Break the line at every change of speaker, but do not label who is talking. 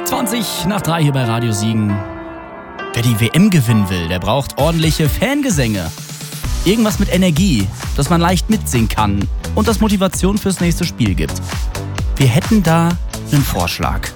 20 nach 3 hier bei Radio Siegen. Wer die WM gewinnen will, der braucht ordentliche Fangesänge. Irgendwas mit Energie, dass man leicht mitsingen kann und das Motivation fürs nächste Spiel gibt. Wir hätten da einen Vorschlag.